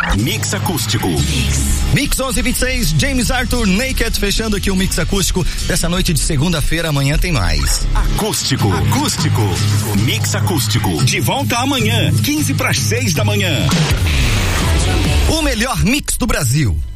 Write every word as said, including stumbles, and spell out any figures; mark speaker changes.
Speaker 1: Mix Acústico.
Speaker 2: Mix onze e vinte e seis, James Arthur, Naked, fechando aqui o Mix Acústico dessa noite de segunda-feira. Amanhã tem mais.
Speaker 1: Acústico. Acústico. Mix Acústico. De volta amanhã, quinze para as seis da manhã.
Speaker 2: O melhor mix do Brasil.